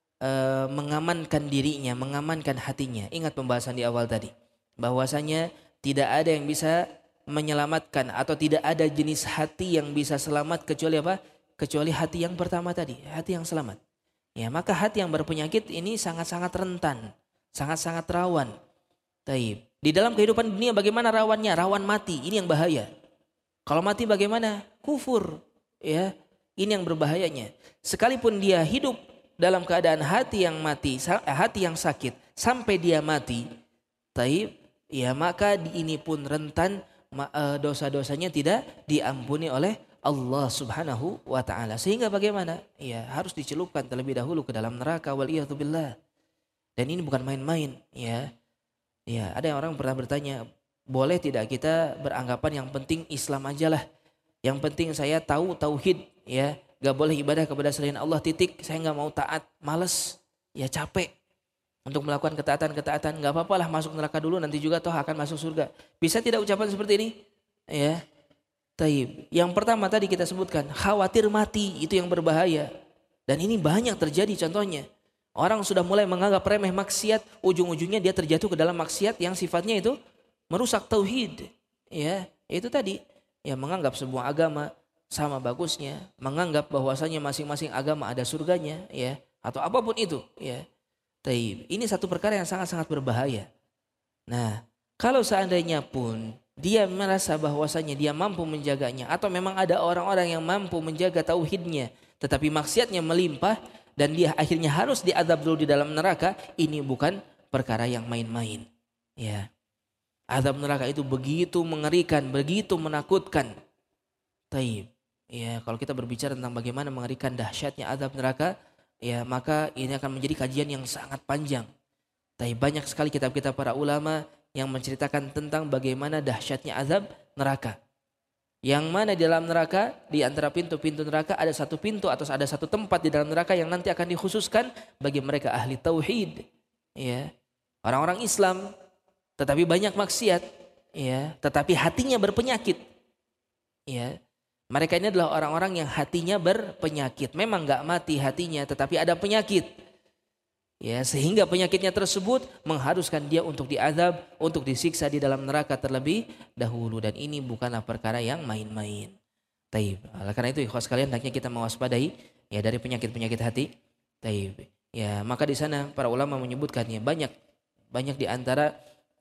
mengamankan dirinya, mengamankan hatinya. Ingat pembahasan di awal tadi, bahwasanya tidak ada yang bisa menyelamatkan atau tidak ada jenis hati yang bisa selamat kecuali apa? Kecuali hati yang pertama tadi, hati yang selamat. Ya, maka hati yang berpenyakit ini sangat-sangat rentan, sangat-sangat rawan. Taib. Di dalam kehidupan dunia bagaimana rawannya? Rawan mati, ini yang bahaya. Kalau mati bagaimana? Kufur. Ya, ini yang berbahayanya. Sekalipun dia hidup dalam keadaan hati yang mati, hati yang sakit, sampai dia mati, taib, ya maka ini pun rentan dosa-dosanya tidak diampuni oleh Allah Subhanahu wa taala. Sehingga bagaimana? Ya, harus dicelupkan terlebih dahulu ke dalam neraka, waliyadzubillah. Dan ini bukan main-main, ya. Ya, ada yang orang pernah bertanya, boleh tidak kita beranggapan yang penting Islam ajalah. Yang penting saya tahu tauhid, ya. Gak boleh ibadah kepada selain Allah, titik. Saya gak mau taat, males, ya capek untuk melakukan ketaatan-ketaatan. Gak apa-apalah masuk neraka dulu, nanti juga toh akan masuk surga. Bisa tidak ucapan seperti ini? Ya, taib. Yang pertama tadi kita sebutkan, khawatir mati, itu yang berbahaya. Dan ini banyak terjadi contohnya. Orang sudah mulai menganggap remeh maksiat, ujung-ujungnya dia terjatuh ke dalam maksiat yang sifatnya itu merusak tauhid. Ya, itu tadi. Ya, menganggap sebuah agama sama bagusnya, menganggap bahwasanya masing-masing agama ada surganya, ya, atau apapun itu, ya. Taib. Ini satu perkara yang sangat-sangat berbahaya. Nah, kalau seandainya pun dia merasa bahwasanya dia mampu menjaganya, atau memang ada orang-orang yang mampu menjaga tauhidnya, tetapi maksiatnya melimpah dan dia akhirnya harus diazab dulu di dalam neraka, ini bukan perkara yang main-main. Ya, azab neraka itu begitu mengerikan, begitu menakutkan. Taib. Ya, kalau kita berbicara tentang bagaimana mengerikan dahsyatnya azab neraka, ya maka ini akan menjadi kajian yang sangat panjang. Tapi banyak sekali kitab-kitab para ulama yang menceritakan tentang bagaimana dahsyatnya azab neraka. Yang mana di dalam neraka, di antara pintu-pintu neraka ada satu pintu atau ada satu tempat di dalam neraka yang nanti akan dikhususkan bagi mereka ahli tauhid. Ya, orang-orang Islam, tetapi banyak maksiat. Ya, tetapi hatinya berpenyakit. Ya. Mereka ini adalah orang-orang yang hatinya berpenyakit. Memang gak mati hatinya, tetapi ada penyakit. Ya, sehingga penyakitnya tersebut mengharuskan dia untuk diazab, untuk disiksa di dalam neraka terlebih dahulu. Dan ini bukanlah perkara yang main-main. Taib. Karena itu ikhwas sekalian, hendaknya kita mewaspadai ya dari penyakit-penyakit hati. Taib. Ya, maka di sana para ulama menyebutkannya banyak di antara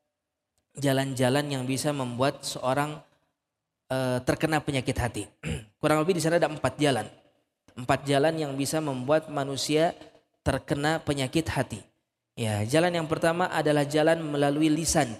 jalan-jalan yang bisa membuat seorang terkena penyakit hati. Kurang lebih di sana ada 4 jalan. 4 jalan yang bisa membuat manusia terkena penyakit hati. Ya, jalan yang pertama adalah jalan melalui lisan.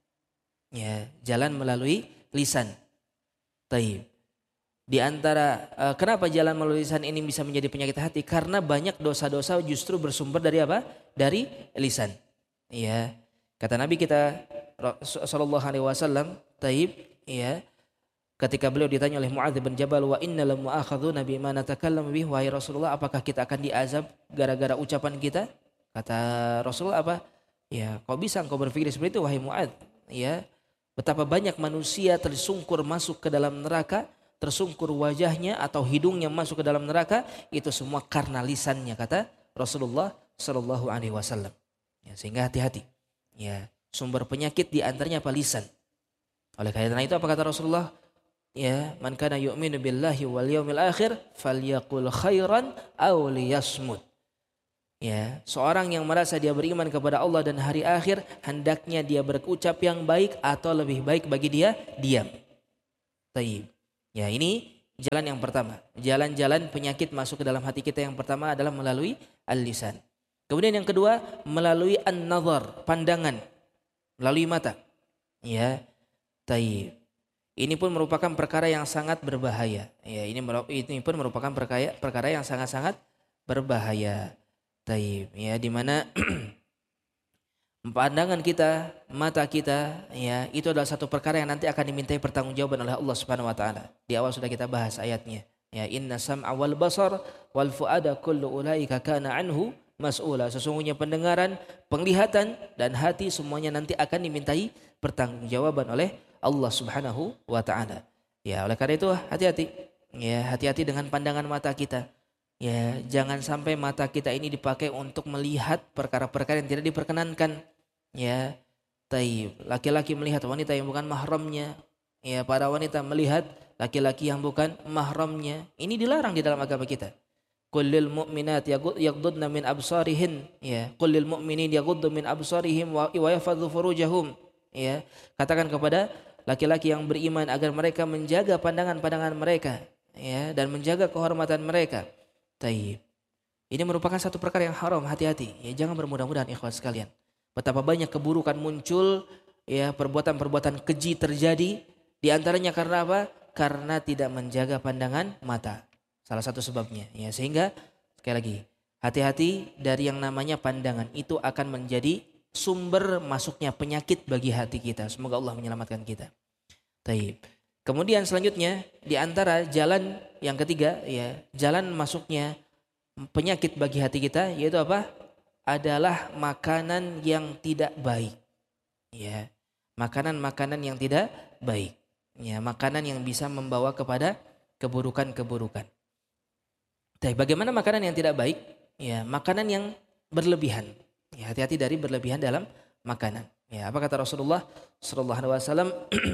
Ya, jalan melalui lisan. Taib. Di antara kenapa jalan melalui lisan ini bisa menjadi penyakit hati? Karena banyak dosa-dosa justru bersumber dari apa? Dari lisan. Ya. Kata Nabi kita sallallahu alaihi wasallam, taib, ya. Ketika beliau ditanya oleh Mu'adz bin Jabal, wa inna lam mu'akhadzuna bima natakallamu bihi, wahai Rasulullah, apakah kita akan diazab gara-gara ucapan kita? Kata Rasulullah apa? Ya, kok bisa engkau berpikir seperti itu wahai Mu'adz? Ya, betapa banyak manusia tersungkur masuk ke dalam neraka, tersungkur wajahnya atau hidungnya masuk ke dalam neraka, itu semua karena lisannya, kata Rasulullah sallallahu alaihi wasallam. Ya, sehingga hati-hati. Ya, sumber penyakit di antaranya apa? Lisan. Oleh karena itu apa kata Rasulullah? Ya, man kana yu'minu billahi wal yawmil akhir falyaqul khairan aw liyasmut. Ya, seorang yang merasa dia beriman kepada Allah dan hari akhir, hendaknya dia berucap yang baik atau lebih baik bagi dia diam. Taib. Ya, ini jalan yang pertama. Jalan-jalan penyakit masuk ke dalam hati kita yang pertama adalah melalui al-lisan. Kemudian yang kedua melalui an-nazar, pandangan, melalui mata. Ya, taib. Ini pun merupakan perkara yang sangat berbahaya. Ya, ini pun merupakan perkara yang sangat-sangat berbahaya. Taib, ya, di mana pandangan kita, mata kita, ya, itu adalah satu perkara yang nanti akan dimintai pertanggungjawaban oleh Allah Subhanahu wa taala. Di awal sudah kita bahas ayatnya. Ya, inna sam'a wal basar wal fuada kullu ulaika kana anhu mas'ula. Sesungguhnya pendengaran, penglihatan dan hati semuanya nanti akan dimintai pertanggungjawaban oleh Allah Subhanahu wa taala. Ya, oleh karena itu hati-hati. Ya, hati-hati dengan pandangan mata kita. Ya, jangan sampai mata kita ini dipakai untuk melihat perkara-perkara yang tidak diperkenankan. Ya, taib. Laki-laki melihat wanita yang bukan mahramnya. Ya, para wanita melihat laki-laki yang bukan mahramnya. Ini dilarang di dalam agama kita. Qul lil mu'minat yaghuddna min absarihin. Ya, qul lil mu'minin yaghuddu min absarihim wa yahfadzu furujahum. Ya, katakan kepada laki-laki yang beriman agar mereka menjaga pandangan-pandangan mereka, ya, dan menjaga kehormatan mereka. Taib. Ini merupakan satu perkara yang haram, hati-hati. Ya, jangan bermudah-mudahan ikhwan sekalian. Betapa banyak keburukan muncul, ya, perbuatan-perbuatan keji terjadi, di antaranya karena apa? Karena tidak menjaga pandangan mata. Salah satu sebabnya, ya, sehingga sekali lagi, hati-hati dari yang namanya pandangan, itu akan menjadi sumber masuknya penyakit bagi hati kita. Semoga Allah menyelamatkan kita. Taib. Kemudian selanjutnya di antara jalan yang ketiga, ya, jalan masuknya penyakit bagi hati kita yaitu apa? Adalah makanan yang tidak baik. Ya, makanan-makanan yang tidak baik. Ya, makanan yang bisa membawa kepada keburukan-keburukan. Tapi bagaimana makanan yang tidak baik? Ya, makanan yang berlebihan. Ya, hati-hati dari berlebihan dalam makanan. Ya, apa kata Rasulullah sallallahu alaihi wasallam?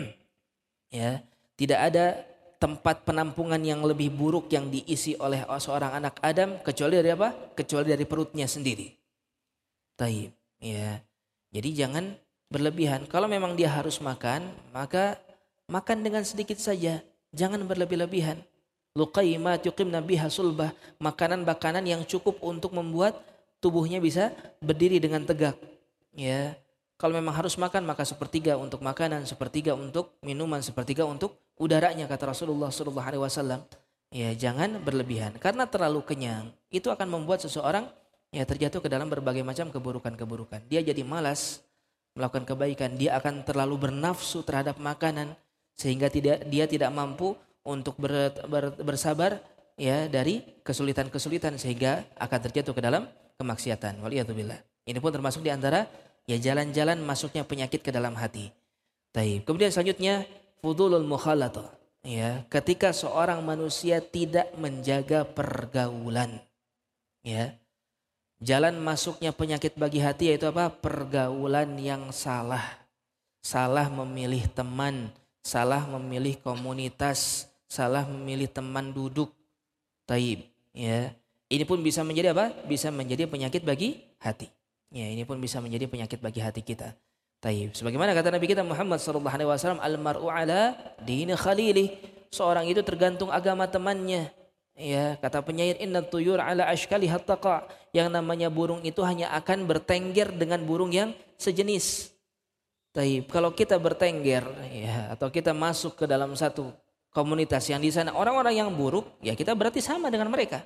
Ya, tidak ada tempat penampungan yang lebih buruk yang diisi oleh seorang anak Adam kecuali dari apa? Kecuali dari perutnya sendiri. Taib. Ya. Jadi jangan berlebihan. Kalau memang dia harus makan, maka makan dengan sedikit saja. Jangan berlebih-lebihan. Luqaimat yuqimna biha sulbah. Makanan-makanan yang cukup untuk membuat tubuhnya bisa berdiri dengan tegak. Ya. Kalau memang harus makan, maka sepertiga untuk makanan, sepertiga untuk minuman, sepertiga untuk udaranya, kata Rasulullah SAW. Ya, jangan berlebihan. Karena terlalu kenyang, itu akan membuat seseorang, ya, terjatuh ke dalam berbagai macam keburukan-keburukan. Dia jadi malas melakukan kebaikan. Dia akan terlalu bernafsu terhadap makanan, sehingga dia tidak mampu untuk bersabar, ya, dari kesulitan-kesulitan, sehingga akan terjatuh ke dalam kemaksiatan. Waliyadzubillah. Ini pun termasuk di antara, ya, jalan-jalan masuknya penyakit ke dalam hati. Taib. Kemudian selanjutnya fudulul mukhalatah. Ya, ketika seorang manusia tidak menjaga pergaulan. Ya. Jalan masuknya penyakit bagi hati yaitu apa? Pergaulan yang salah. Salah memilih teman, salah memilih komunitas, salah memilih teman duduk. Taib. Ya. Ini pun bisa menjadi apa? Bisa menjadi penyakit bagi hati. Ya, ini pun bisa menjadi penyakit bagi hati kita. Taib. Sebagaimana kata Nabi kita Muhammad sallallahu alaihi wasallam, al-mar'u ala dini khalilih. Seorang itu tergantung agama temannya. Ya, kata penyair, inna tuyur ala ashkaliha taqa. Yang namanya burung itu hanya akan bertengger dengan burung yang sejenis. Taib. Kalau kita bertengger, ya, atau kita masuk ke dalam satu komunitas yang di sana orang-orang yang buruk, ya, kita berarti sama dengan mereka.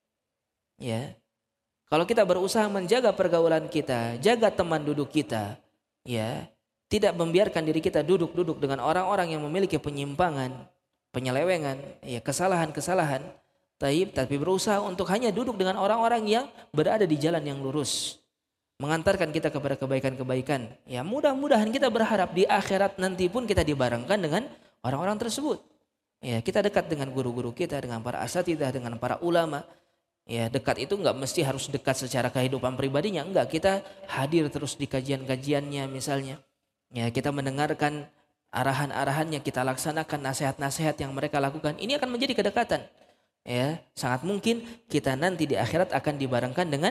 Ya. Kalau kita berusaha menjaga pergaulan kita, jaga teman duduk kita, ya, tidak membiarkan diri kita duduk-duduk dengan orang-orang yang memiliki penyimpangan, penyelewengan, ya, kesalahan-kesalahan, tapi berusaha untuk hanya duduk dengan orang-orang yang berada di jalan yang lurus, mengantarkan kita kepada kebaikan-kebaikan. Ya, mudah-mudahan kita berharap di akhirat nanti pun kita dibarengkan dengan orang-orang tersebut. Ya, kita dekat dengan guru-guru kita, dengan para asatidzah, dengan para ulama. Ya, dekat itu enggak mesti harus dekat secara kehidupan pribadinya, enggak, kita hadir terus di kajian-kajiannya misalnya. Ya, kita mendengarkan arahan-arahannya, kita laksanakan nasihat-nasihat yang mereka lakukan. Ini akan menjadi kedekatan. Ya, sangat mungkin kita nanti di akhirat akan dibarengkan dengan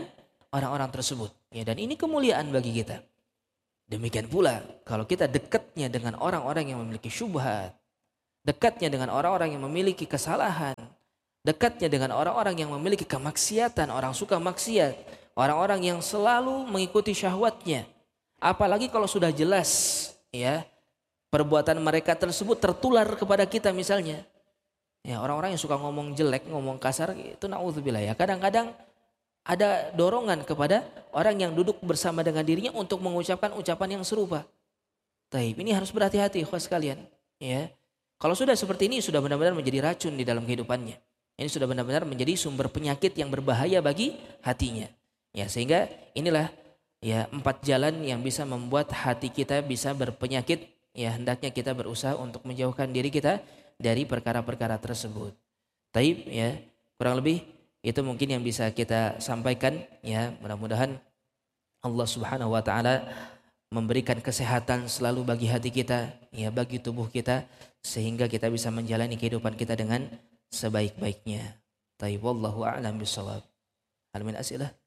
orang-orang tersebut. Ya, dan ini kemuliaan bagi kita. Demikian pula kalau kita dekatnya dengan orang-orang yang memiliki syubhat, dekatnya dengan orang-orang yang memiliki kesalahan, dekatnya dengan orang-orang yang memiliki kemaksiatan, orang suka maksiat, orang-orang yang selalu mengikuti syahwatnya. Apalagi kalau sudah jelas ya perbuatan mereka tersebut tertular kepada kita misalnya. Ya, orang-orang yang suka ngomong jelek, ngomong kasar itu naudzubillah ya. Kadang-kadang ada dorongan kepada orang yang duduk bersama dengan dirinya untuk mengucapkan ucapan yang serupa. Taib, ini harus berhati-hati ikhwas sekalian. Ya. Kalau sudah seperti ini sudah benar-benar menjadi racun di dalam kehidupannya. Ini sudah benar-benar menjadi sumber penyakit yang berbahaya bagi hatinya. Ya, sehingga inilah ya 4 jalan yang bisa membuat hati kita bisa berpenyakit. Ya, hendaknya kita berusaha untuk menjauhkan diri kita dari perkara-perkara tersebut. Taib, ya, kurang lebih itu mungkin yang bisa kita sampaikan ya. Mudah-mudahan Allah Subhanahu wa taala memberikan kesehatan selalu bagi hati kita ya, bagi tubuh kita, sehingga kita bisa menjalani kehidupan kita dengan sebaik-baiknya. Taib, wallahu a'lam bishawab. Hal min as'ilah.